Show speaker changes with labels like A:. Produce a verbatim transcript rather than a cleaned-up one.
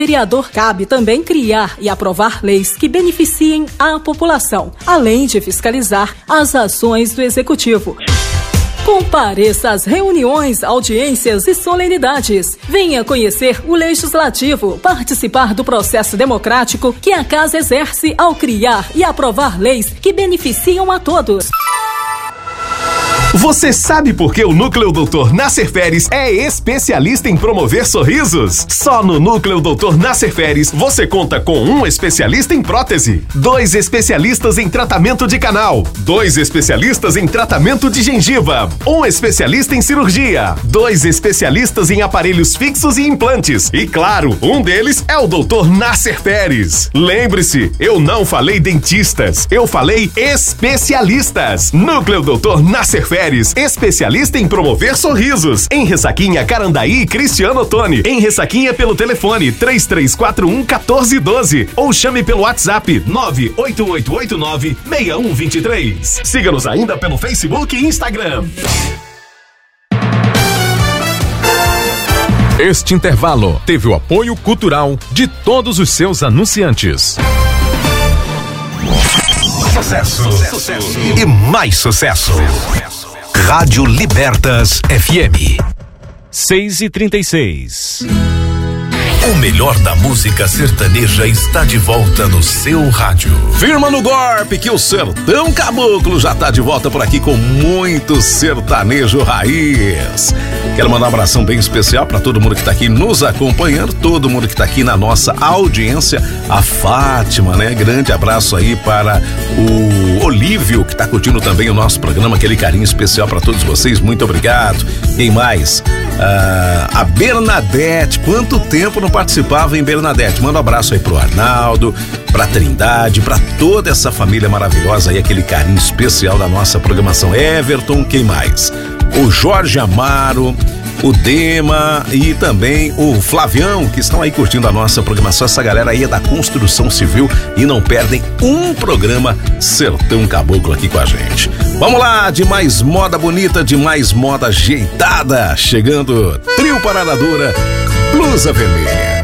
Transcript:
A: vereador cabe também criar e aprovar leis que beneficiem a população, além de fiscalizar as ações do executivo. Compareça às reuniões, audiências e solenidades. Venha conhecer o Legislativo, participar do processo democrático que a Casa exerce ao criar e aprovar leis que beneficiam a todos.
B: Você sabe por que o Núcleo doutor Nasser Feres é especialista em promover sorrisos? Só no Núcleo doutor Nasser Feres você conta com um especialista em prótese, dois especialistas em tratamento de canal, dois especialistas em tratamento de gengiva, um especialista em cirurgia, dois especialistas em aparelhos fixos e implantes e, claro, um deles é o doutor Nasser Feres. Lembre-se, eu não falei dentistas, eu falei especialistas. Núcleo doutor Nasser Feres, especialista em promover sorrisos. Em Ressaquinha, Carandaí, Cristiano Ottoni. Em Ressaquinha pelo telefone três três quatro um um quatro um dois ou chame pelo WhatsApp nove oito oito oito nove seis um dois três. Siga-nos ainda pelo Facebook e Instagram.
C: Este intervalo teve o apoio cultural de todos os seus anunciantes.
B: Sucesso. Sucesso. E mais sucesso. Rádio Libertas F M.
C: seis e trinta e seis.
B: O melhor da música sertaneja está de volta no seu rádio.
D: Firma no golpe que o Sertão Caboclo já tá de volta por aqui com muito sertanejo raiz. Quero mandar um abração bem especial para todo mundo que tá aqui nos acompanhando, todo mundo que tá aqui na nossa audiência, a Fátima, né? Grande abraço aí para o Olívio, que tá curtindo também o nosso programa, aquele carinho especial para todos vocês, muito obrigado. Quem mais? Ah, a Bernadette, quanto tempo não participava em Bernadette? Manda um abraço aí pro Arnaldo, pra Trindade, pra toda essa família maravilhosa aí, aquele carinho especial da nossa programação. Everton, quem mais? O Jorge Amaro, o Dema e também o Flavião, que estão aí curtindo a nossa programação. Essa galera aí é da construção civil e não perdem um programa Sertão Caboclo aqui com a gente. Vamos lá, de mais moda bonita, de mais moda ajeitada, chegando Trio Parada Dura, Blusa Vermelha.